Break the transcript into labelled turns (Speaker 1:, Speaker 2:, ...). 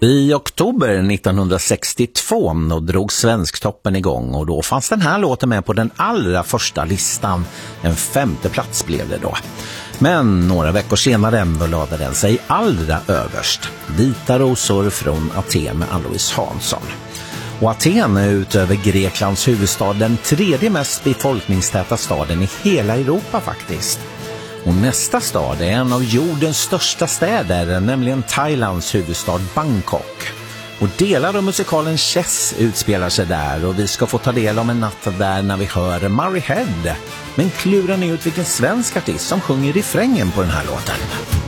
Speaker 1: I oktober 1962 då drog Svensktoppen igång och då fanns den här låten med på den allra första listan. En 5:e plats blev det då. Men några veckor senare då lade den sig allra överst. Vita rosor från Aten med Ann-Louise Hansson. Och Aten är utöver Greklands huvudstad den tredje mest befolkningstäta staden i hela Europa faktiskt. Och nästa stad är en av jordens största städer, nämligen Thailands huvudstad Bangkok. Och delar av musikalen Chess utspelar sig där och vi ska få ta del av en natt där när vi hör Murray Head. Men klurar ni ut vilken svensk artist som sjunger refrängen på den här låten?